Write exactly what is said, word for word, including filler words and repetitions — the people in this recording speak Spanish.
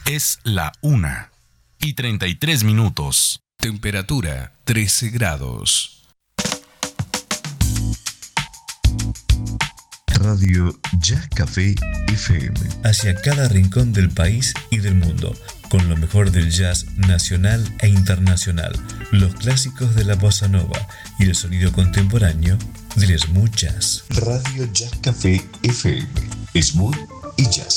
Es la una y treinta y tres minutos. Temperatura trece grados. Radio Jazz Café F M. Hacia cada rincón del país y del mundo, con lo mejor del jazz nacional e internacional, los clásicos de la bossa nova y el sonido contemporáneo del smooth jazz. Radio Jazz Café F M. Smooth y jazz.